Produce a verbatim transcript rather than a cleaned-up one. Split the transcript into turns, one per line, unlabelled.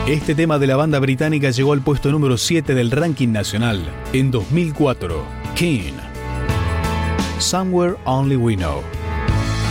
Este tema de la banda británica llegó al puesto número siete del ranking nacional en dos mil cuatro. King, Somewhere Only We Know.